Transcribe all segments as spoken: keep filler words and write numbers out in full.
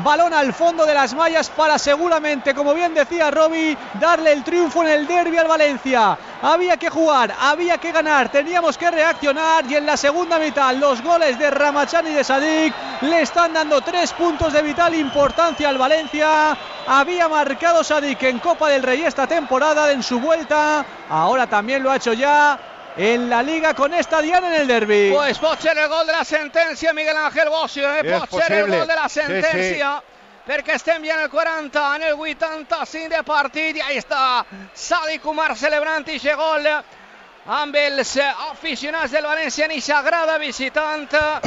balón al fondo de las mallas para seguramente, como bien decía Roby, darle el triunfo en el derbi al Valencia. Había que jugar, había que ganar, teníamos que reaccionar, y en la segunda mitad los goles de Ramachani y de Sadik le están dando tres puntos de vital importancia al Valencia. Había marcado Sadik en Copa del Rey esta temporada en su vuelta, ahora también lo ha hecho ya en la Liga con esta diana en el derbi. Pues pot ser el gol de la sentència, Miguel Ángel Bocio, eh? pot possible. ser el gol de la sentència, sí, sí. perquè estem ja en el quaranta, en el vuitanta-cinc de partit, i ahí està Sadik Umar celebrant aquest gol amb els aficionats del València en aquesta grada visitant.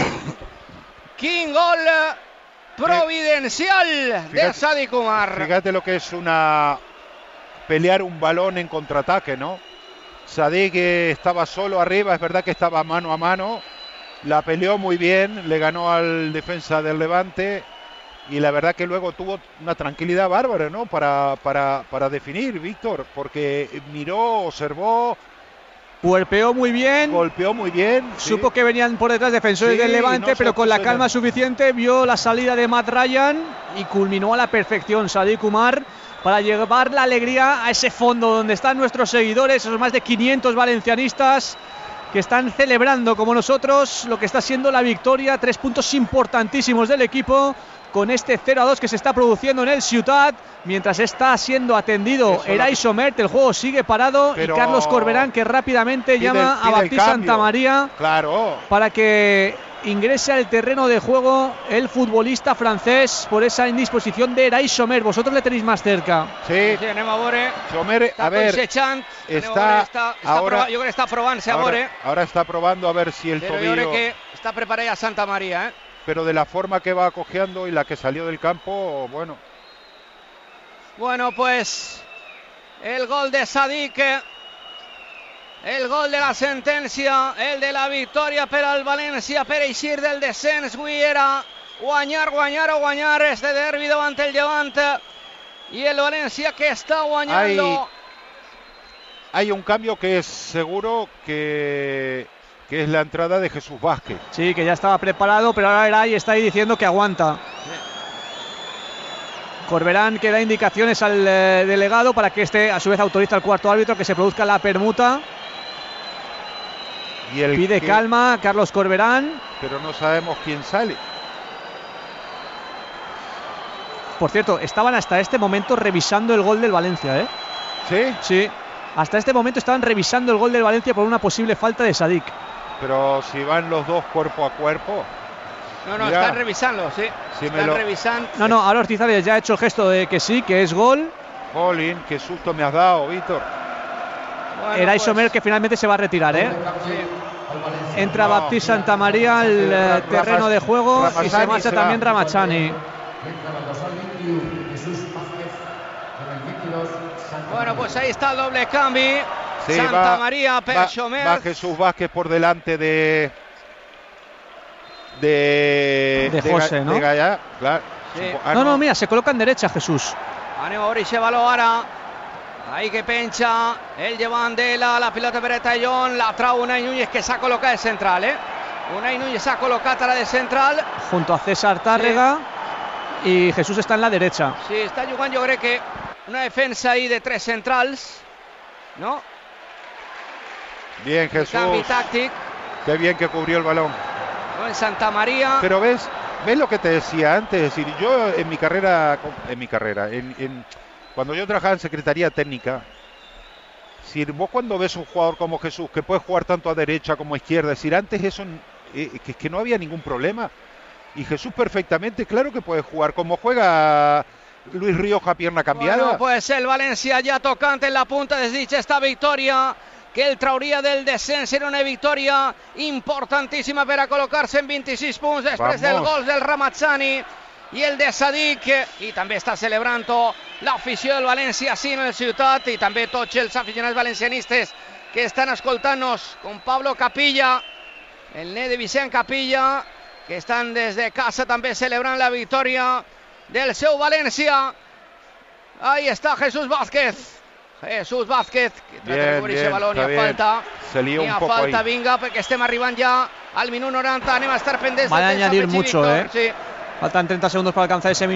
Quin gol providencial fíjate, de Sadik Umar. Fíjate lo que es una pelear un balón en contraataque, ¿no? Sadik estaba solo arriba, es verdad que estaba mano a mano, la peleó muy bien, le ganó al defensa del Levante y la verdad que luego tuvo una tranquilidad bárbara, ¿no? Para, para, para definir, Víctor, porque miró, observó, cuerpeó muy bien, golpeó muy bien, supo sí. que venían por detrás defensores sí, del Levante, no pero con la calma nada. suficiente vio la salida de Matt Ryan y culminó a la perfección Sadik Umar para llevar la alegría a ese fondo donde están nuestros seguidores, esos más de quinientos valencianistas que están celebrando como nosotros lo que está siendo la victoria, tres puntos importantísimos del equipo con este cero a dos que se está produciendo en el Ciutat, mientras está siendo atendido Eray Somert, el juego sigue parado, pero y Carlos Corberán que rápidamente pide, llama pide a Baptiste Santamaría, claro, para que ingrese al terreno de juego el futbolista francés por esa indisposición de Eray Somert. Vosotros le tenéis más cerca. Sí, Sí, anem a veure. Somert, a ver, Está, está está ahora, prova, jo crec que està provant-se a veure, ahora, ahora está probando a ver si el però jo tobillo, crec que està preparada ja Santa Maria, eh? pero de la forma que va cojeando y la que salió del campo, bueno. Bueno, pues el gol de Sadik, el gol de la sentència, el de la victòria per al València per eixir del descens. Avui era guanyar, guanyar o guanyar este derbi davant el Llevant, y el València que está guanyando. Hay, hay un cambio que es seguro, que, que es la entrada de Jesús Vázquez. Sí, que ya estaba preparado, pero ahora Eray está ahí diciendo que aguanta. Corberán que da indicaciones al eh, delegado para que este a su vez autoriza al cuarto árbitro que se produzca la permuta. Y el Pide que, calma Carlos Corberán. pero no sabemos quién sale. Por cierto, estaban hasta este momento revisando el gol del Valencia, ¿eh? ¿Sí? Sí, hasta este momento estaban revisando el gol del Valencia por una posible falta de Sadik. Pero si van los dos cuerpo a cuerpo. No, no, Mira, están revisando, sí. si me están lo- revisando. No, no, ahora Ortizabal ya ha hecho el gesto de que sí, que es gol. Jolín, qué susto me has dado, Víctor. Bueno, Eray pues, Somert que finalmente se va a retirar, ¿eh? sí. Entra No. Baptiste Santamaría al eh, Ra- terreno de juego y se Ramazani marcha se va. también Ramachani. Bueno, pues ahí está el doble cambio. Sí, Santa va- María per va, Somert. va Jesús Vázquez por delante de de De José, Ga- ¿no? de Gallá, claro. Sí. Ah, No, no, mira, se coloca en derecha Jesús. Anem a veure aquest baló ara. Ahí que penja el Llevant de la, la pilota per a Tallón, la trau Unai Núñez que s'ha col·locat de central, eh? Unai Núñez s'ha col·locat ara de central. Junto a César Tárrega y Jesús está en la derecha. Sí, està jugant jo crec que una defensa ahí de tres centrals, ¿no? Bien, Jesús. Canvi tàctic. Qué bien que cubrió el balón. ¿no? En Santa María. Pero ves, ves lo que te decía antes, es decir, yo en mi carrera, en mi carrera, en, en, cuando yo trabajaba en Secretaría Técnica, si vos cuando ves un jugador como Jesús, que puede jugar tanto a derecha como a izquierda, es decir, antes eso, eh, que, que no había ningún problema, y Jesús perfectamente, claro que puede jugar, como juega Luis Rioja pierna cambiada. Bueno, pues el València ja tocant en la punta desdicha esta victòria que el trauria del descens. Era una victòria importantíssima per a col·locar-se en vint-i-sis punts després Vamos. del gol del Ramazani i el de Sadik, i també està celebrant l'afició del València sí en el Ciutat, i també tots els aficionats valencianistes que estan escoltant-nos, com Pablo Capilla, el net de Vicent Capilla, que estan des de casa també celebrant la victòria del seu València. Ahí está Jesús Vázquez. Jesús Vázquez, que trata Bien, de cobrir ese bien, balón, está ni a bien. falta. Se lió ni un a poco falta, ahí. vinga, perquè estem arribant ja al minut noranta. Anem a estar pendents Van a del temps añadir afegit, mucho, Víctor. ¿eh? Sí. Faltan treinta segundos para alcanzar ese